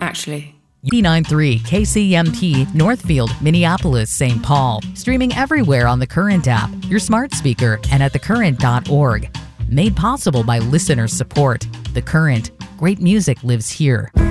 actually. 89.3 KCMP, Northfield, Minneapolis, St. Paul. Streaming everywhere on the Current app, your smart speaker, and at thecurrent.org. Made possible by listener support. The Current. Great music lives here.